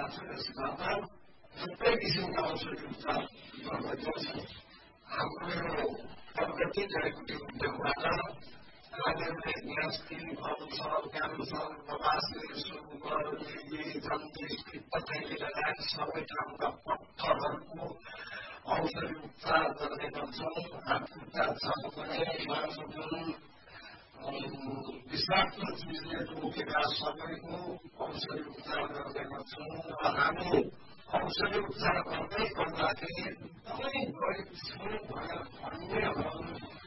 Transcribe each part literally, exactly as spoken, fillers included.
छ यसमा थुप्रै किसिमका औषधि उपचार गर्न पर्छ। हाम्रो यो प्रगति जडीबुटी उद्योगबाट नानीहरूले ग्यास्ट्रिक, अल्सर, क्यान्सर, बबासे, सुगर, लिगी, जन्डिस, पित्तथैली लगायत सबै ठाउँका पत्थरहरूको औषधि उपचार गर्ने गर्छौँ। हातखुट्टा छ भने मासुजुन विषाक्त चिजले टोकेका सबैको औषधि उपचार गर्ने गर्छौँ र हामी औषधि उपचार गर्दै गर्दाखेरि एकदमै गरिब छौँ भनेर भन्नेहरू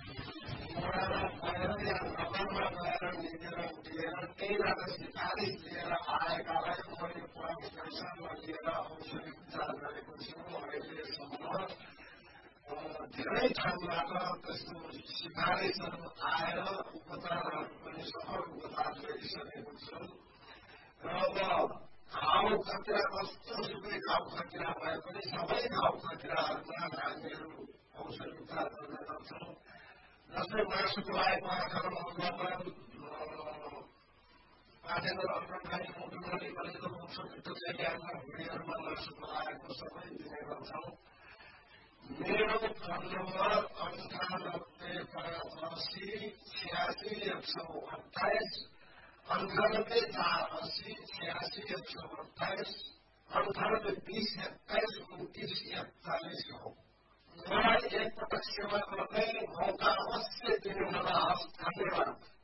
या नगरमा गएर निवेदन दिएर त्यहीबाट सिफारिस लिएर आएकालाई मैले पाँच पैसामा लिएर औषधि उपचार गरेको छु। अहिलेसम्म धेरै ठाउँबाट त्यस्तो सिफारिसहरू आएर उपचारहरू पनि सफल उपचार गरिसकेको छु र अब घाउ खतिरा कस्तो सुकै घाउ खतिरा भए पनि सबै घाउ खतिराहरूमा हामीहरू औषधि उपचार गर्ने गर्छौँ। जस्तै मासुको लागि पाखर मङ्गलम पाठेन्द्र अर्पणखानी मुटुनली भनेको औषधि शैलीहरूमा भुँडीहरूमा मासुको लागेको सबै दिने गर्छौँ। मेरो फोन नम्बर अन्ठानब्बे पाँच असी छ्यासी एक सौ अठाइस अन्ठानब्बे चार असी छ्यासी एक सौ अठाइस अन्ठानब्बे बिस एक्काइस उन्तिस एकचालिस हो। मलाई एकपटक सेवा गर्ने मौका अवश्य दिनु होला। धन्यवाद।